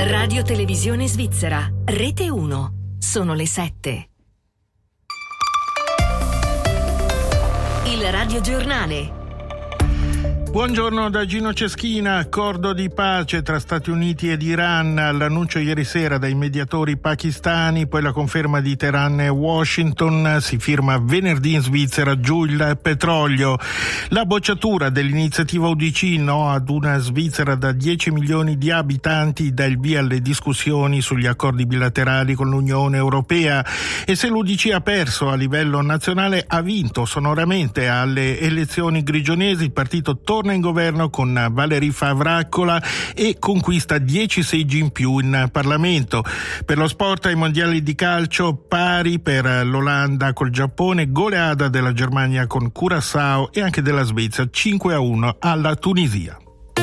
Radio Televisione Svizzera, Rete 1. Sono le 7. Il radiogiornale. Buongiorno da Gino Ceschina. Accordo di pace tra Stati Uniti ed Iran, l'annuncio ieri sera dai mediatori pakistani, poi la conferma di Teheran e Washington, si firma venerdì in Svizzera, giù il petrolio. La bocciatura dell'iniziativa UDC no ad una Svizzera da 10 milioni di abitanti dà il via alle discussioni sugli accordi bilaterali con l'Unione Europea, e se l'UDC ha perso a livello nazionale, ha vinto sonoramente alle elezioni grigionesi. Il partito torna in governo con Valérie Favraccola e conquista 10 seggi in più in Parlamento. Per lo sport, ai mondiali di calcio, pari per l'Olanda col Giappone, goleada della Germania con Curaçao e anche della Svezia 5-1 alla Tunisia.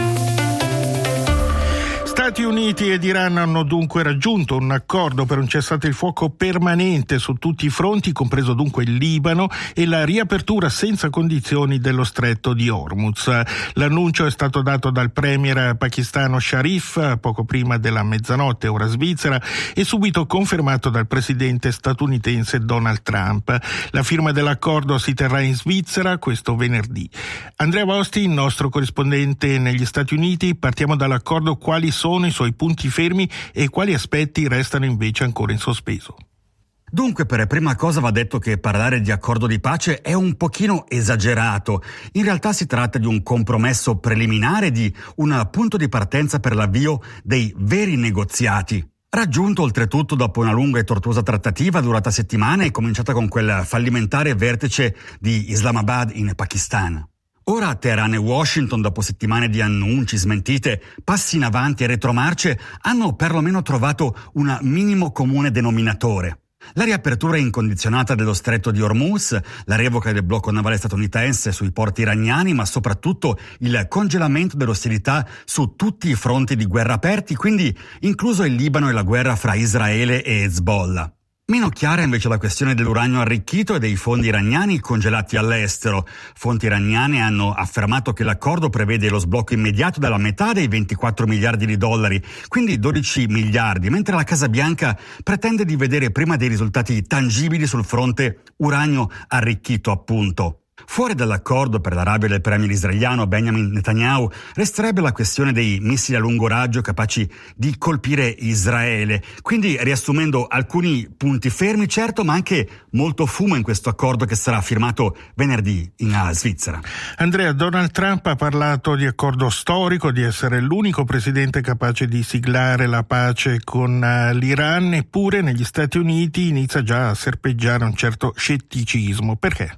Stati Uniti ed Iran hanno dunque raggiunto un accordo per un cessate il fuoco permanente su tutti i fronti, compreso dunque il Libano, e la riapertura senza condizioni dello stretto di Hormuz. L'annuncio è stato dato dal premier pakistano Sharif poco prima della mezzanotte ora svizzera e subito confermato dal presidente statunitense Donald Trump. La firma dell'accordo si terrà in Svizzera questo venerdì. Andrea Bosti, il nostro corrispondente negli Stati Uniti. Partiamo dall'accordo. Quali sono i suoi punti fermi e quali aspetti restano invece ancora in sospeso? Dunque, per prima cosa va detto che parlare di accordo di pace è un pochino esagerato. In realtà si tratta di un compromesso preliminare, di un punto di partenza per l'avvio dei veri negoziati. Raggiunto oltretutto dopo una lunga e tortuosa trattativa durata settimane e cominciata con quel fallimentare vertice di Islamabad in Pakistan. Ora Teheran e Washington, dopo settimane di annunci, smentite, passi in avanti e retromarce, hanno perlomeno trovato un minimo comune denominatore. La riapertura incondizionata dello stretto di Hormuz, la revoca del blocco navale statunitense sui porti iraniani, ma soprattutto il congelamento dell'ostilità su tutti i fronti di guerra aperti, quindi incluso il Libano e la guerra fra Israele e Hezbollah. Meno chiara invece la questione dell'uranio arricchito e dei fondi iraniani congelati all'estero. Fonti iraniane hanno affermato che l'accordo prevede lo sblocco immediato della metà dei 24 miliardi di dollari, quindi 12 miliardi, mentre la Casa Bianca pretende di vedere prima dei risultati tangibili sul fronte uranio arricchito, appunto. Fuori dall'accordo per l'Arabia del premier israeliano Benjamin Netanyahu resterebbe la questione dei missili a lungo raggio capaci di colpire Israele. Quindi, riassumendo, alcuni punti fermi, certo, ma anche molto fumo in questo accordo che sarà firmato venerdì in Svizzera. Andrea, Donald Trump ha parlato di accordo storico, di essere l'unico presidente capace di siglare la pace con l'Iran, eppure negli Stati Uniti inizia già a serpeggiare un certo scetticismo. Perché?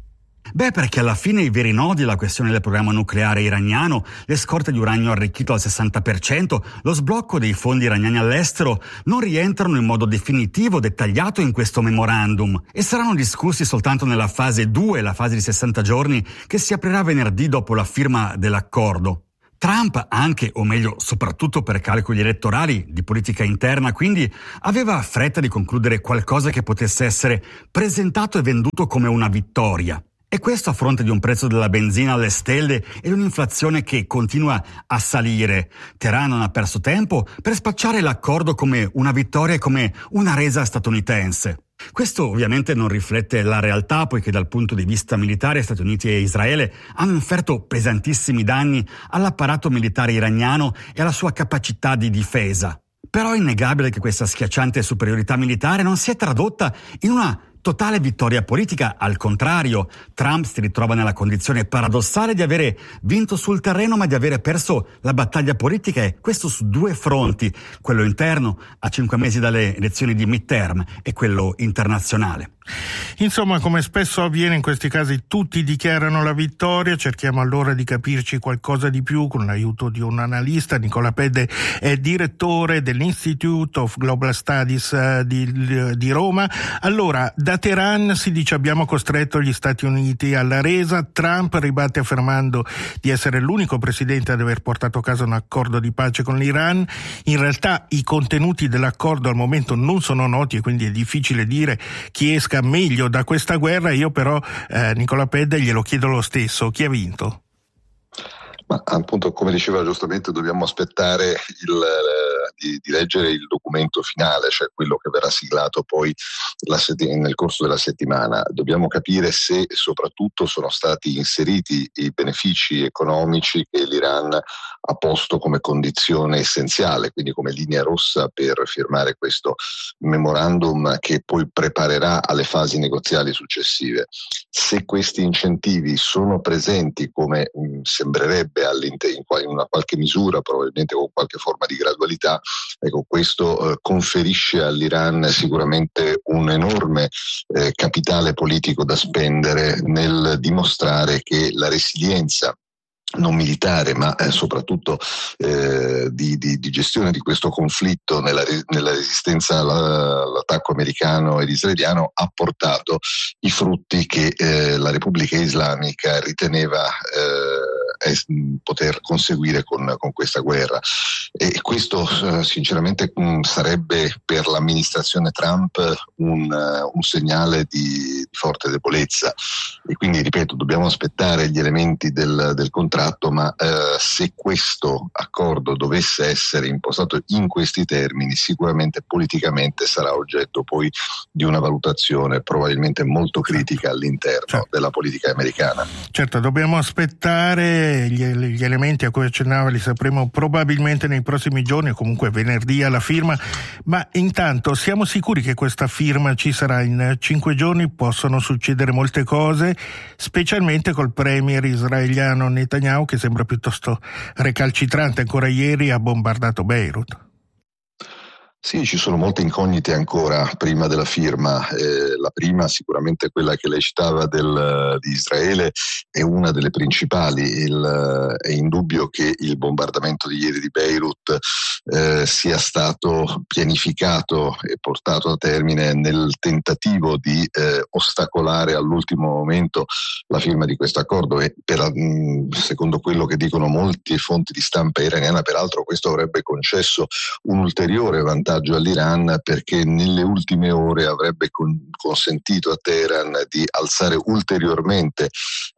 Perché alla fine i veri nodi, la questione del programma nucleare iraniano, le scorte di uranio arricchito al 60%, lo sblocco dei fondi iraniani all'estero non rientrano in modo definitivo, dettagliato in questo memorandum e saranno discussi soltanto nella fase 2, la fase di 60 giorni, che si aprirà venerdì dopo la firma dell'accordo. Trump, anche o meglio soprattutto per calcoli elettorali di politica interna, quindi aveva fretta di concludere qualcosa che potesse essere presentato e venduto come una vittoria. E questo a fronte di un prezzo della benzina alle stelle e di un'inflazione che continua a salire. Teheran non ha perso tempo per spacciare l'accordo come una vittoria e come una resa statunitense. Questo ovviamente non riflette la realtà, poiché dal punto di vista militare Stati Uniti e Israele hanno inferto pesantissimi danni all'apparato militare iraniano e alla sua capacità di difesa. Però è innegabile che questa schiacciante superiorità militare non si è tradotta in una totale vittoria politica. Al contrario, Trump si ritrova nella condizione paradossale di avere vinto sul terreno ma di avere perso la battaglia politica, e questo su due fronti, quello interno a 5 mesi dalle elezioni di midterm e quello internazionale. Insomma, come spesso avviene in questi casi, tutti dichiarano la vittoria. Cerchiamo allora di capirci qualcosa di più con l'aiuto di un analista. Nicola Pedde è direttore dell'Institute of Global Studies di Roma. Allora, da Teheran si dice abbiamo costretto gli Stati Uniti alla resa. Trump ribatte affermando di essere l'unico presidente ad aver portato a casa un accordo di pace con l'Iran. In realtà i contenuti dell'accordo al momento non sono noti e quindi è difficile dire chi esca meglio da questa guerra. Io però, Nicola Pedde, glielo chiedo lo stesso: chi ha vinto? Ma appunto, come diceva giustamente, dobbiamo aspettare di leggere il documento finale, cioè quello che verrà siglato poi nel corso della settimana. Dobbiamo capire se soprattutto sono stati inseriti i benefici economici che l'Iran ha posto come condizione essenziale, quindi come linea rossa per firmare questo memorandum che poi preparerà alle fasi negoziali successive. Se questi incentivi sono presenti, come sembrerebbe in una qualche misura, probabilmente con qualche forma di gradualità, ecco, questo conferisce all'Iran sicuramente un enorme capitale politico da spendere nel dimostrare che la resilienza non militare, ma soprattutto di gestione di questo conflitto nella resistenza all'attacco americano ed israeliano ha portato i frutti che la Repubblica Islamica riteneva poter conseguire con questa guerra. E questo sinceramente sarebbe per l'amministrazione Trump un segnale di forte debolezza, e quindi ripeto, dobbiamo aspettare gli elementi del contratto, ma se questo accordo dovesse essere impostato in questi termini, sicuramente politicamente sarà oggetto poi di una valutazione probabilmente molto critica all'interno della politica americana. Certo, dobbiamo aspettare gli elementi a cui accennava, li sapremo probabilmente nei prossimi giorni o comunque venerdì alla firma, ma intanto siamo sicuri che questa firma ci sarà in 5 giorni? Possono succedere molte cose, specialmente col premier israeliano Netanyahu, che sembra piuttosto recalcitrante. Ancora ieri ha bombardato Beirut. Sì, ci sono molte incognite ancora prima della firma. La prima, sicuramente quella che lei citava di Israele, è una delle principali. È indubbio che il bombardamento di ieri di Beirut sia stato pianificato e portato a termine nel tentativo di ostacolare all'ultimo momento la firma di questo accordo, e secondo quello che dicono molte fonti di stampa iraniana, peraltro questo avrebbe concesso un ulteriore vantaggio all'Iran, perché nelle ultime ore avrebbe consentito a Teheran di alzare ulteriormente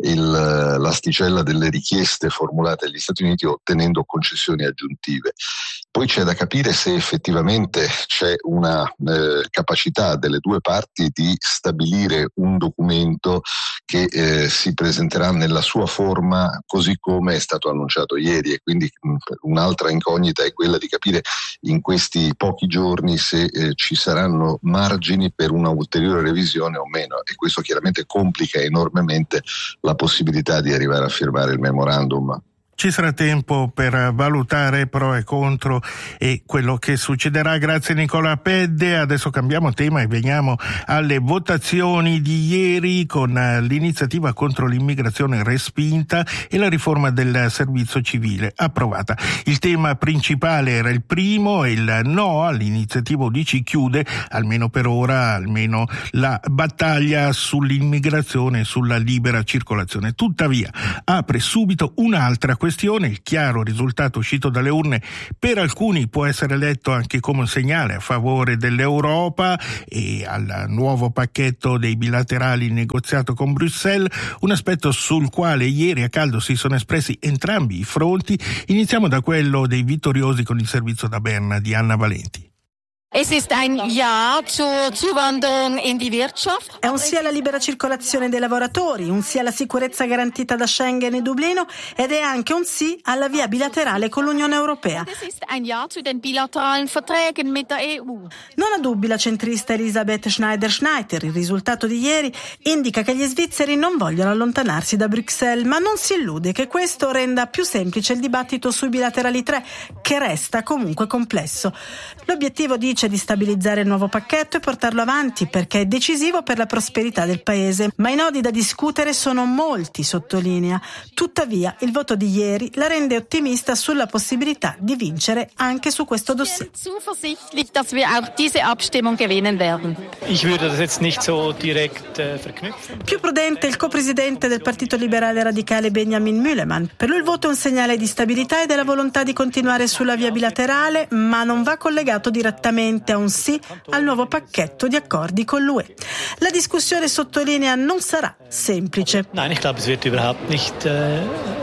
l'asticella delle richieste formulate agli Stati Uniti, ottenendo concessioni aggiuntive. Poi c'è da capire se effettivamente c'è una capacità delle due parti di stabilire un documento che si presenterà nella sua forma così come è stato annunciato ieri, e quindi un'altra incognita è quella di capire in questi pochi giorni se ci saranno margini per una ulteriore revisione o meno, e questo chiaramente complica enormemente la possibilità di arrivare a firmare il memorandum. Ci sarà tempo per valutare pro e contro e quello che succederà. Grazie Nicola Pedde. Adesso cambiamo tema e veniamo alle votazioni di ieri, con l'iniziativa contro l'immigrazione respinta e la riforma del servizio civile approvata. Il tema principale era il primo, il no all'iniziativa UDC chiude, almeno per ora, almeno la battaglia sull'immigrazione e sulla libera circolazione. Tuttavia apre subito un'altra questione. Il chiaro risultato uscito dalle urne per alcuni può essere letto anche come un segnale a favore dell'Europa e al nuovo pacchetto dei bilaterali negoziato con Bruxelles, un aspetto sul quale ieri a caldo si sono espressi entrambi i fronti. Iniziamo da quello dei vittoriosi con il servizio da Berna di Anna Valenti. Es ist ein Ja zur Zuwanderung in die Wirtschaft. È un sì alla libera circolazione dei lavoratori, un sì alla sicurezza garantita da Schengen e Dublino, ed è anche un sì alla via bilaterale con l'Unione Europea. Es ist ein Ja zu den bilateralen Verträgen mit der EU. Non ha dubbi la centrista Elisabeth Schneider. Il risultato di ieri indica che gli svizzeri non vogliono allontanarsi da Bruxelles, ma non si illude che questo renda più semplice il dibattito sui bilaterali 3, che resta comunque complesso. L'obiettivo, dice, di stabilizzare il nuovo pacchetto e portarlo avanti, perché è decisivo per la prosperità del paese. Ma i nodi da discutere sono molti, sottolinea. Tuttavia, il voto di ieri la rende ottimista sulla possibilità di vincere anche su questo dossier. Zuversichtlich, dass wir auch diese Abstimmung gewinnen werden. Ich würde das jetzt nicht so direkt verknüpfen. Più prudente il copresidente del Partito Liberale Radicale Benjamin Mühlemann. Per lui il voto è un segnale di stabilità e della volontà di continuare sulla via bilaterale, ma non va collegato direttamente a un sì al nuovo pacchetto di accordi con l'UE. La discussione, sottolinea, non sarà semplice. Nein, ich glaube, es wird überhaupt nicht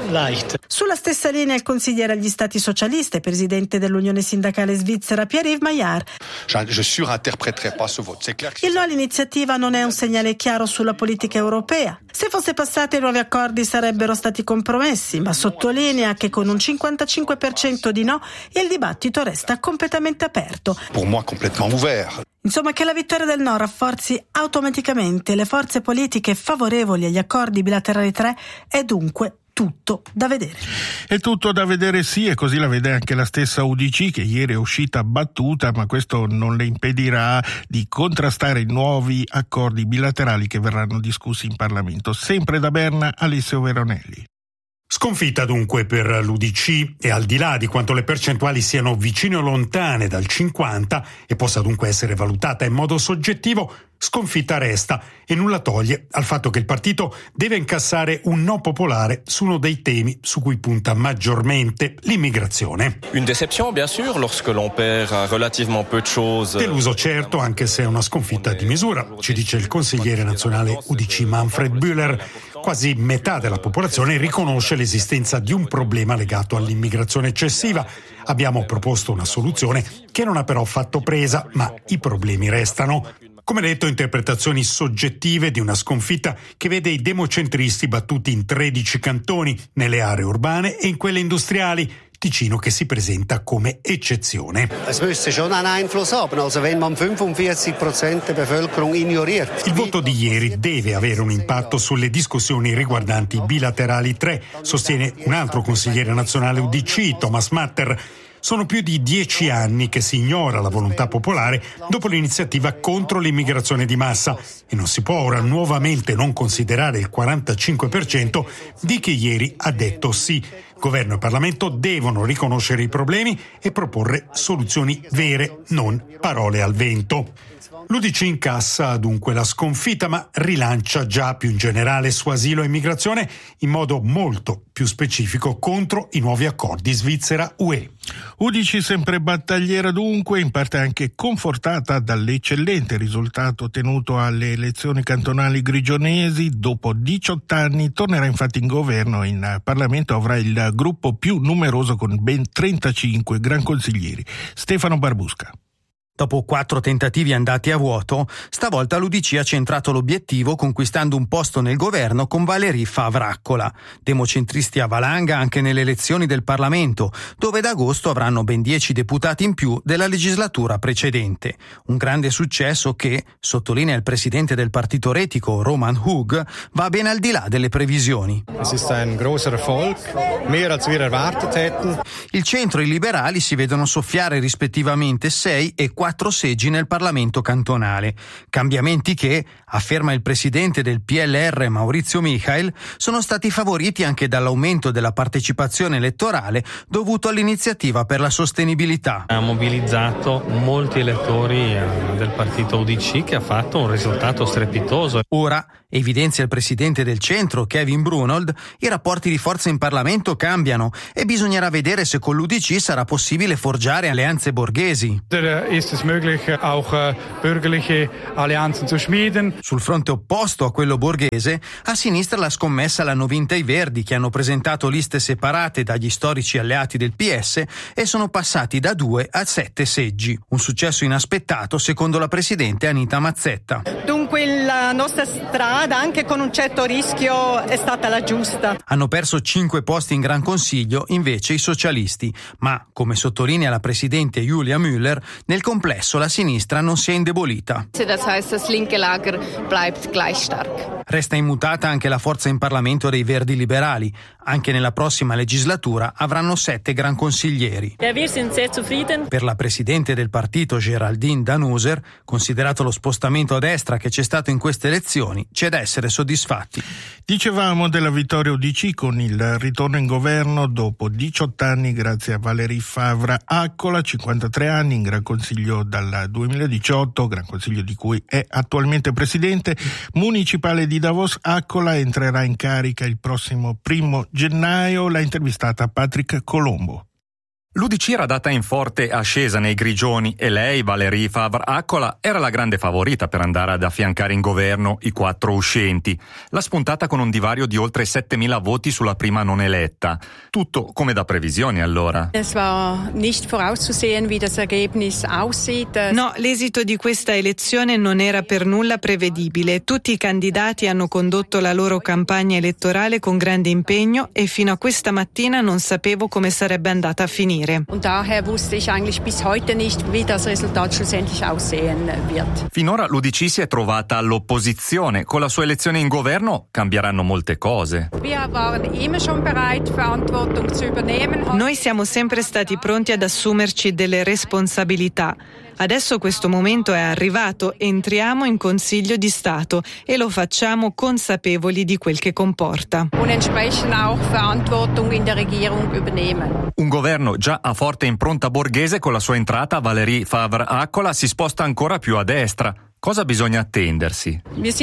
leicht. Sulla stessa linea il consigliere agli Stati socialisti e presidente dell'Unione Sindacale Svizzera Pierre-Yves Maillard. Il no all'iniziativa non è un segnale chiaro sulla politica europea. Se fosse passata i nuovi accordi sarebbero stati compromessi, ma sottolinea che con un 55% di no il dibattito resta completamente aperto. Pour moi, complètement ouvert. Insomma, che la vittoria del no rafforzi automaticamente le forze politiche favorevoli agli accordi bilaterali 3 è dunque tutto da vedere. È tutto da vedere, sì, e così la vede anche la stessa UDC, che ieri è uscita battuta, ma questo non le impedirà di contrastare i nuovi accordi bilaterali che verranno discussi in Parlamento. Sempre da Berna, Alessio Veronelli. Sconfitta dunque per l'UDC e al di là di quanto le percentuali siano vicine o lontane dal 50 e possa dunque essere valutata in modo soggettivo, sconfitta resta e nulla toglie al fatto che il partito deve incassare un no popolare su uno dei temi su cui punta maggiormente, l'immigrazione. Une déception bien sûr lorsque l'on perd relativement peu de choses. Deluso certo, anche se è una sconfitta di misura, ci dice il consigliere nazionale UDC Manfred Bühler. Quasi metà della popolazione riconosce l'esistenza di un problema legato all'immigrazione eccessiva. Abbiamo proposto una soluzione che non ha però fatto presa, ma i problemi restano. Come detto, interpretazioni soggettive di una sconfitta che vede i democentristi battuti in 13 cantoni, nelle aree urbane e in quelle industriali. Ticino che si presenta come eccezione. Il voto di ieri deve avere un impatto sulle discussioni riguardanti i bilaterali 3, sostiene un altro consigliere nazionale UDC, Thomas Matter. Sono più di 10 anni che si ignora la volontà popolare dopo l'iniziativa contro l'immigrazione di massa e non si può ora nuovamente non considerare il 45% di chi ieri ha detto sì. Governo e Parlamento devono riconoscere i problemi e proporre soluzioni vere, non parole al vento. L'UDC incassa dunque la sconfitta, ma rilancia già più in generale su asilo e immigrazione in modo molto più specifico contro i nuovi accordi Svizzera-UE. UDC sempre battagliera dunque, in parte anche confortata dall'eccellente risultato ottenuto alle elezioni cantonali grigionesi. Dopo 18 anni tornerà infatti in governo e in Parlamento avrà il gruppo più numeroso con ben 35 gran consiglieri. Stefano Barbusca. Dopo 4 tentativi andati a vuoto, stavolta l'UDC ha centrato l'obiettivo conquistando un posto nel governo con Valérie Favre-Accola. Democentristi a valanga anche nelle elezioni del Parlamento, dove da agosto avranno ben 10 deputati in più della legislatura precedente. Un grande successo che, sottolinea il presidente del partito retico Roman Hug, va ben al di là delle previsioni. Il centro e i liberali si vedono soffiare rispettivamente 6 e 4 seggi nel Parlamento cantonale. Cambiamenti che, afferma il presidente del PLR Maurizio Michael, sono stati favoriti anche dall'aumento della partecipazione elettorale dovuto all'iniziativa per la sostenibilità. Ha mobilizzato molti elettori del partito UDC che ha fatto un risultato strepitoso. Ora, evidenzia il presidente del centro Kevin Brunold, i rapporti di forza in Parlamento cambiano e bisognerà vedere se con l'UDC sarà possibile forgiare alleanze borghesi. Sul fronte opposto a quello borghese, a sinistra la scommessa l'hanno vinta i Verdi, che hanno presentato liste separate dagli storici alleati del PS e sono passati da 2 a 7 seggi. Un successo inaspettato secondo la presidente Anita Mazzetta. Dunque la nostra strada, anche con un certo rischio, è stata la giusta. Hanno perso 5 posti in Gran Consiglio invece i socialisti, ma, come sottolinea la presidente Julia Müller, nel complesso la sinistra non si è indebolita. Das heißt, das linke Lager bleibt gleich stark. Resta immutata anche la forza in Parlamento dei Verdi liberali. Anche nella prossima legislatura avranno 7 gran consiglieri. Per la presidente del partito Geraldine Danuser, considerato lo spostamento a destra che c'è stato in queste elezioni, c'è da essere soddisfatti. Dicevamo della vittoria UDC con il ritorno in governo dopo 18 anni grazie a Valérie Favre-Accola, 53 anni in Gran Consiglio dal 2018, Gran Consiglio di cui è attualmente presidente municipale di Davos. Accola entrerà in carica il prossimo 1 gennaio. L'ha intervistata Patrick Colombo. L'UDC era data in forte ascesa nei grigioni e lei, Valérie Favre-Accola, era la grande favorita per andare ad affiancare in governo i 4 uscenti. L'ha spuntata con un divario di oltre 7.000 voti sulla prima non eletta. Tutto come da previsioni allora. No, l'esito di questa elezione non era per nulla prevedibile. Tutti i candidati hanno condotto la loro campagna elettorale con grande impegno e fino a questa mattina non sapevo come sarebbe andata a finire. Finora l'UDC si è trovata all'opposizione. Con la sua elezione in governo cambieranno molte cose. Noi siamo sempre stati pronti ad assumerci delle responsabilità. Adesso questo momento è arrivato, entriamo in Consiglio di Stato e lo facciamo consapevoli di quel che comporta. Un governo già a forte impronta borghese, con la sua entrata Valérie Favre-Accola si sposta ancora più a destra. Cosa bisogna attendersi?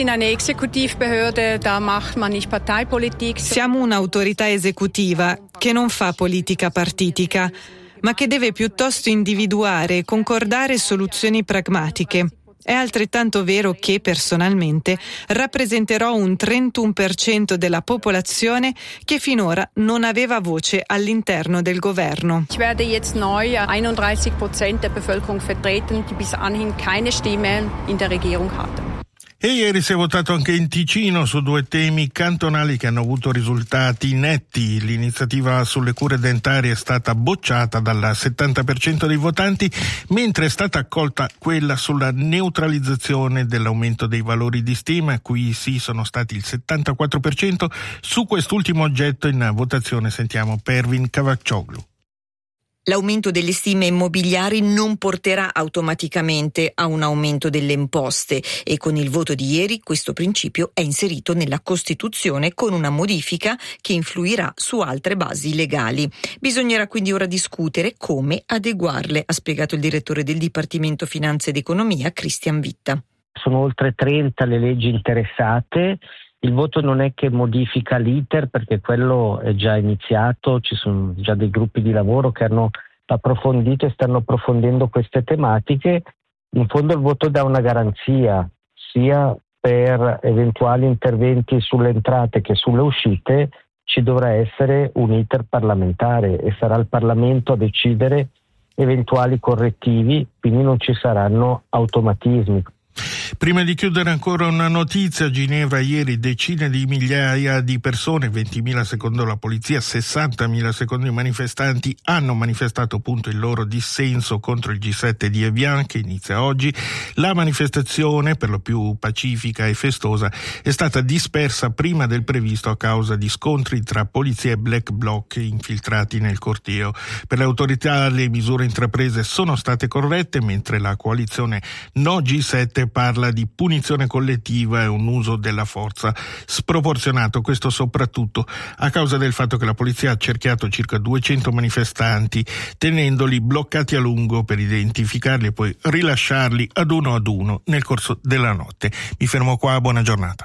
Siamo un'autorità esecutiva che non fa politica partitica, ma che deve piuttosto individuare e concordare soluzioni pragmatiche. È altrettanto vero che, personalmente, rappresenterò un 31% della popolazione che finora non aveva voce all'interno del governo. Ich werde jetzt neu 31% der Bevölkerung vertreten, die bis anhin keine Stimme in der Regierung hatte. E ieri si è votato anche in Ticino su 2 temi cantonali che hanno avuto risultati netti. L'iniziativa sulle cure dentarie è stata bocciata dal 70% dei votanti, mentre è stata accolta quella sulla neutralizzazione dell'aumento dei valori di stima, qui sì sono stati il 74%. Su quest'ultimo oggetto in votazione sentiamo Pervin Cavaccioglu. L'aumento delle stime immobiliari non porterà automaticamente a un aumento delle imposte e con il voto di ieri questo principio è inserito nella Costituzione con una modifica che influirà su altre basi legali. Bisognerà quindi ora discutere come adeguarle, ha spiegato il direttore del Dipartimento Finanza ed Economia, Christian Vitta. Sono oltre 30 le leggi interessate. Il voto non è che modifica l'iter, perché quello è già iniziato, ci sono già dei gruppi di lavoro che hanno approfondito e stanno approfondendo queste tematiche. In fondo il voto dà una garanzia sia per eventuali interventi sulle entrate che sulle uscite. Ci dovrà essere un iter parlamentare e sarà il Parlamento a decidere eventuali correttivi, quindi non ci saranno automatismi. Prima di chiudere ancora una notizia: a Ginevra ieri decine di migliaia di persone, 20.000 secondo la polizia, 60.000 secondo i manifestanti, hanno manifestato appunto il loro dissenso contro il G7 di Evian che inizia oggi. La manifestazione, per lo più pacifica e festosa, è stata dispersa prima del previsto a causa di scontri tra polizia e black bloc infiltrati nel corteo. Per le autorità le misure intraprese sono state corrette, mentre la coalizione No G7 parla di punizione collettiva e un uso della forza sproporzionato, questo soprattutto a causa del fatto che la polizia ha cerchiato circa 200 manifestanti, tenendoli bloccati a lungo per identificarli e poi rilasciarli ad uno nel corso della notte. Mi fermo qua, buona giornata.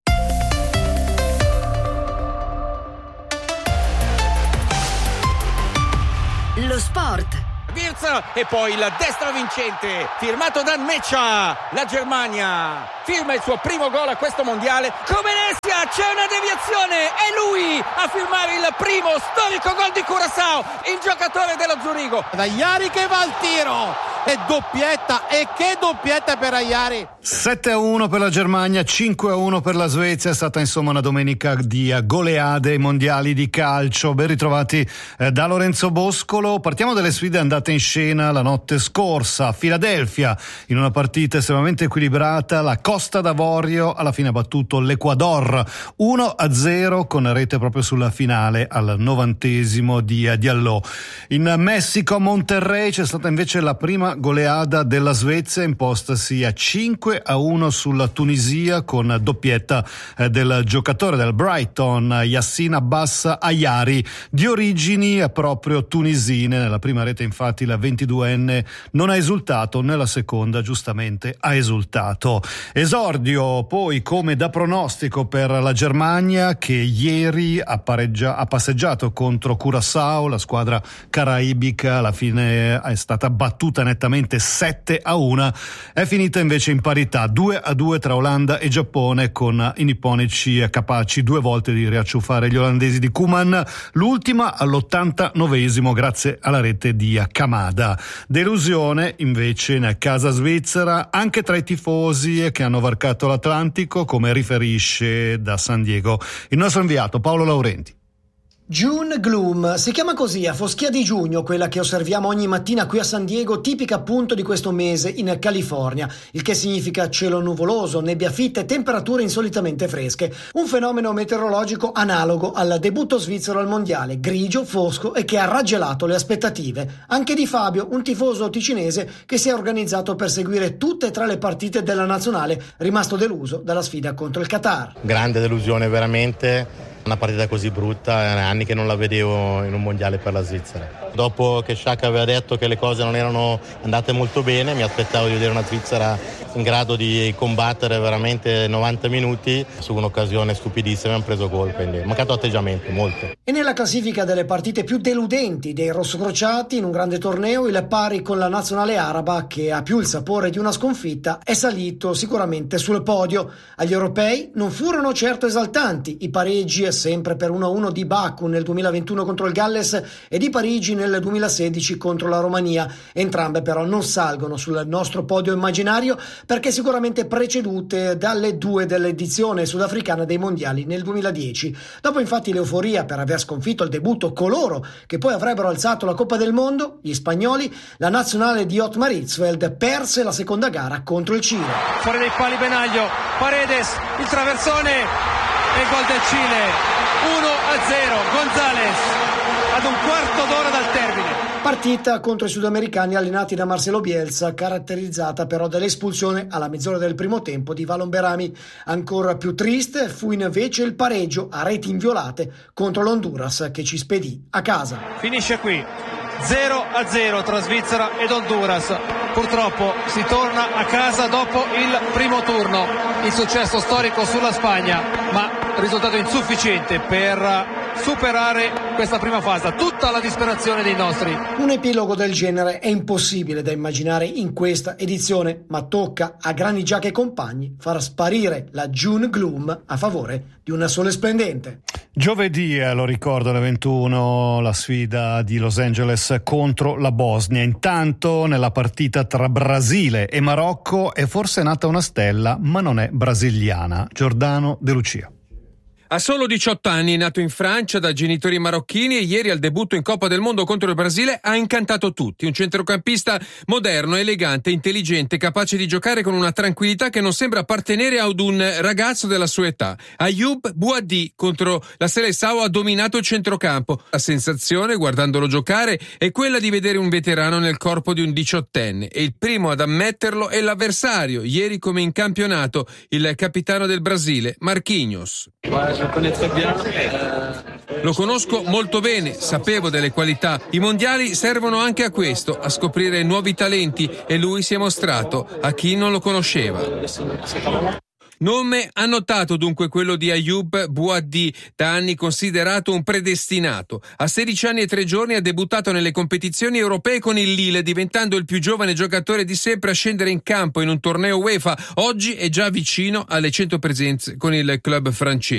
Lo sport. Wirtz e poi il destro vincente firmato da Meccia. La Germania firma il suo primo gol a questo mondiale. Comenessia, c'è una deviazione, è lui a firmare il primo storico gol di Curaçao, il giocatore dello Zurigo. Ajari che va al tiro e doppietta, e che doppietta per Ajari. 7-1 per la Germania, 5-1 per la Svezia. È stata insomma una domenica di goleade ai mondiali di calcio. Ben ritrovati da Lorenzo Boscolo. Partiamo dalle sfide andate in scena la notte scorsa a Filadelfia, in una partita estremamente equilibrata. La Costa d'Avorio alla fine ha battuto l'Ecuador 1-0 con rete proprio sulla finale al 90° di Diallo. In Messico a Monterrey c'è stata invece la prima goleada della Svezia impostasi a 5-1 sulla Tunisia con doppietta del giocatore del Brighton Yassin Abbas Ayari, di origini proprio tunisine. Nella prima rete infatti la 22enne non ha esultato, nella seconda giustamente ha esultato. Esordio poi come da pronostico per la Germania, che ieri ha passeggiato contro Curaçao, la squadra caraibica. Alla fine è stata battuta nettamente 7-1, è finita invece in parità 2-2 tra Olanda e Giappone, con i nipponici capaci due volte di riacciuffare gli olandesi di Koeman, l'ultima all'89esimo grazie alla rete di Kamada. Delusione invece in casa svizzera anche tra i tifosi che hanno varcato l'Atlantico, come riferisce da San Diego il nostro inviato Paolo Laurenti. June Gloom, si chiama così a foschia di giugno quella che osserviamo ogni mattina qui a San Diego, tipica appunto di questo mese in California, il che significa cielo nuvoloso, nebbia fitta e temperature insolitamente fresche, un fenomeno meteorologico analogo al debutto svizzero al mondiale, grigio, fosco e che ha raggelato le aspettative, anche di Fabio, un tifoso ticinese che si è organizzato per seguire tutte e tre le partite della nazionale, rimasto deluso dalla sfida contro il Qatar. Grande delusione veramente. Una partita così brutta, anni che non la vedevo in un mondiale per la Svizzera. Dopo che Sciacca aveva detto che le cose non erano andate molto bene, mi aspettavo di vedere una Svizzera in grado di combattere veramente 90 minuti. Su un'occasione stupidissima hanno preso gol, quindi mancato atteggiamento, molto. E nella classifica delle partite più deludenti dei rossocrociati in un grande torneo, il pari con la nazionale araba, che ha più il sapore di una sconfitta, è salito sicuramente sul podio. Agli europei non furono certo esaltanti i pareggi sempre per 1-1 di Baku nel 2021 contro il Galles e di Parigi nel 2016 contro la Romania. Entrambe però non salgono sul nostro podio immaginario perché sicuramente precedute dalle due dell'edizione sudafricana dei mondiali nel 2010. Dopo infatti l'euforia per aver sconfitto al debutto coloro che poi avrebbero alzato la Coppa del Mondo, gli spagnoli, la nazionale di Otmar Hitzfeld perse la seconda gara contro il Cile. Fuori dai pali Benaglio, Paredes, il traversone e il gol del Cile. 1-0, González ad un quarto d'ora dal termine. Partita contro i sudamericani allenati da Marcelo Bielsa, caratterizzata però dall'espulsione alla mezz'ora del primo tempo di Valon Berami. Ancora più triste fu invece il pareggio a reti inviolate contro l'Honduras, che ci spedì a casa. Finisce qui 0-0 tra Svizzera ed Honduras. Purtroppo si torna a casa dopo il primo turno. Il successo storico sulla Spagna, ma risultato insufficiente per superare questa prima fase. Tutta la disperazione dei nostri. Un epilogo del genere è impossibile da immaginare in questa edizione, ma tocca a Granit Xhaka e compagni far sparire la June Gloom a favore di una sole splendente. Giovedì, lo ricordo, alle 21, la sfida di Los Angeles contro la Bosnia. Intanto nella partita tra Brasile e Marocco è forse nata una stella, ma non è brasiliana. Giordano De Lucia. A solo 18 anni, nato in Francia da genitori marocchini e ieri al debutto in Coppa del Mondo contro il Brasile ha incantato tutti. Un centrocampista moderno, elegante, intelligente, capace di giocare con una tranquillità che non sembra appartenere ad un ragazzo della sua età. Ayoub Bouadi contro la Seleção ha dominato il centrocampo. La sensazione, guardandolo giocare, è quella di vedere un veterano nel corpo di un 18enne e il primo ad ammetterlo è l'avversario, ieri come in campionato, il capitano del Brasile, Marquinhos. Lo conosco molto bene, sapevo delle qualità. I mondiali servono anche a questo, a scoprire nuovi talenti, e lui si è mostrato a chi non lo conosceva. Nome annotato dunque quello di Ayoub Bouadi, da anni considerato un predestinato. A 16 anni e 3 giorni ha debuttato nelle competizioni europee con il Lille, diventando il più giovane giocatore di sempre a scendere in campo in un torneo UEFA. Oggi è già vicino alle 100 presenze con il club francese.